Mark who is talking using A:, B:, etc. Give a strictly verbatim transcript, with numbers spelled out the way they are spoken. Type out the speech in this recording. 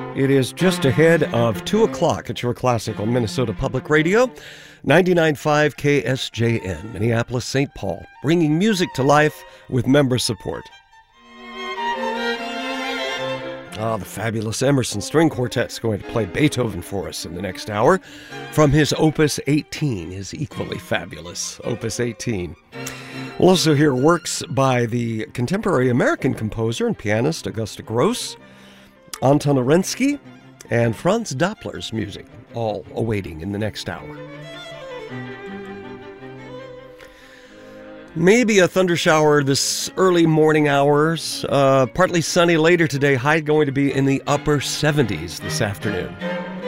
A: It is just ahead of two o'clock at your classical Minnesota Public Radio, ninety-nine point five K S J N, Minneapolis, Saint Paul, bringing music to life with member support. Ah, the fabulous Emerson String Quartet's going to play Beethoven for us in the next hour from his Opus eighteen, his equally fabulous Opus eighteen. We'll also hear works by the contemporary American composer and pianist Augusta Gross, Anton Orensky, and Franz Doppler's music, all awaiting in the next hour. Maybe a thunder shower this early morning hours. Uh, partly sunny later today. High going to be in the upper seventies this afternoon.